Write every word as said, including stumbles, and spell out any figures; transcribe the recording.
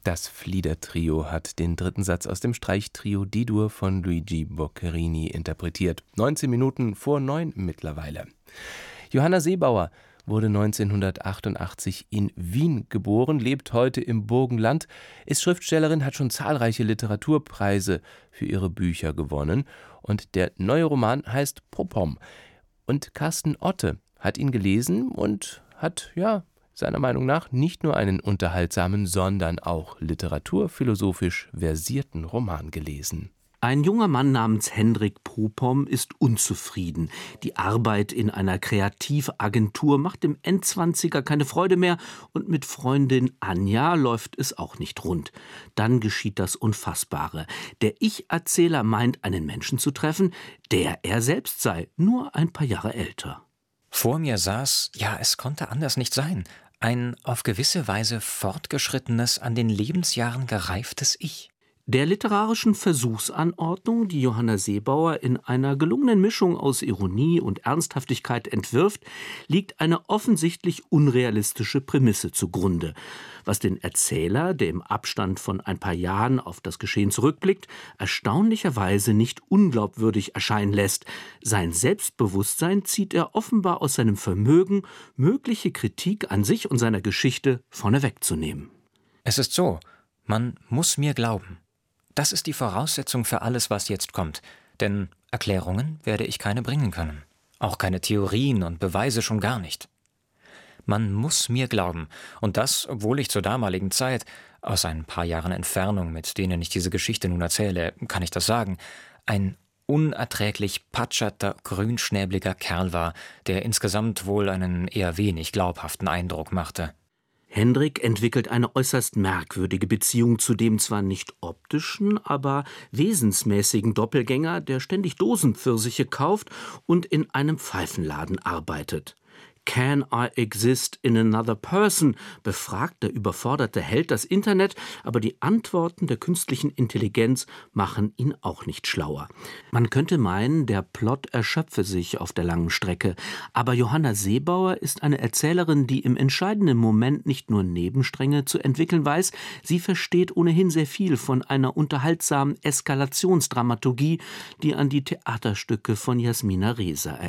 Das Flieder-Trio hat den dritten Satz aus dem Streichtrio D-Dur von Luigi Boccherini interpretiert. neunzehn Minuten vor neun mittlerweile. Johanna Seebauer wurde neunzehnhundertachtundachtzig in Wien geboren, lebt heute im Burgenland, ist Schriftstellerin, hat schon zahlreiche Literaturpreise für ihre Bücher gewonnen. Und der neue Roman heißt Popom. Und Carsten Otte hat ihn gelesen und hat, ja, seiner Meinung nach nicht nur einen unterhaltsamen, sondern auch literaturphilosophisch versierten Roman gelesen. Ein junger Mann namens Hendrik Popom ist unzufrieden. Die Arbeit in einer Kreativagentur macht dem Endzwanziger keine Freude mehr und mit Freundin Anja läuft es auch nicht rund. Dann geschieht das Unfassbare. Der Ich-Erzähler meint, einen Menschen zu treffen, der er selbst sei, nur ein paar Jahre älter. Vor mir saß, ja, es konnte anders nicht sein, ein auf gewisse Weise fortgeschrittenes, an den Lebensjahren gereiftes Ich. Der literarischen Versuchsanordnung, die Johanna Seebauer in einer gelungenen Mischung aus Ironie und Ernsthaftigkeit entwirft, liegt eine offensichtlich unrealistische Prämisse zugrunde, was den Erzähler, der im Abstand von ein paar Jahren auf das Geschehen zurückblickt, erstaunlicherweise nicht unglaubwürdig erscheinen lässt. Sein Selbstbewusstsein zieht er offenbar aus seinem Vermögen, mögliche Kritik an sich und seiner Geschichte vorneweg zu nehmen. Es ist so, man muss mir glauben. Das ist die Voraussetzung für alles, was jetzt kommt. Denn Erklärungen werde ich keine bringen können. Auch keine Theorien und Beweise schon gar nicht. Man muss mir glauben. Und das, obwohl ich zur damaligen Zeit, aus ein paar Jahren Entfernung, mit denen ich diese Geschichte nun erzähle, kann ich das sagen, ein unerträglich patscherter, grünschnäbliger Kerl war, der insgesamt wohl einen eher wenig glaubhaften Eindruck machte. Hendrik entwickelt eine äußerst merkwürdige Beziehung zu dem zwar nicht optischen, aber wesensmäßigen Doppelgänger, der ständig Dosenpfirsiche kauft und in einem Pfeifenladen arbeitet. Can I exist in another person? Befragt der überforderte Held das Internet, aber die Antworten der künstlichen Intelligenz machen ihn auch nicht schlauer. Man könnte meinen, der Plot erschöpfe sich auf der langen Strecke, aber Johanna Seebauer ist eine Erzählerin, die im entscheidenden Moment nicht nur Nebenstränge zu entwickeln weiß, sie versteht ohnehin sehr viel von einer unterhaltsamen Eskalationsdramaturgie, die an die Theaterstücke von Jasmina Reza erinnert.